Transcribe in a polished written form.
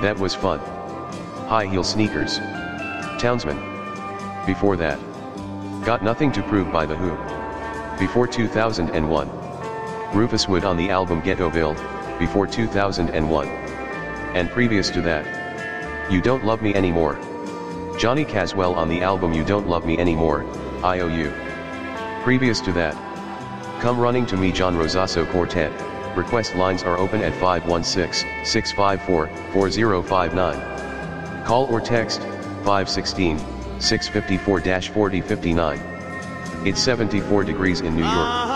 That was fun. High heel sneakers. Townsman. Before that. Got Nothing to Prove by The Who. Before 2001. Rufus Wood on the album Ghetto Build, before 2001. And previous to that. You Don't Love Me Anymore. Johnny Caswell on the album You Don't Love Me Anymore, IOU. Previous to that. Come Running to Me John Rosasso Quartet. Request lines are open at 516-654-4059. Call or text, 516-654-4059. It's 74 degrees in New York.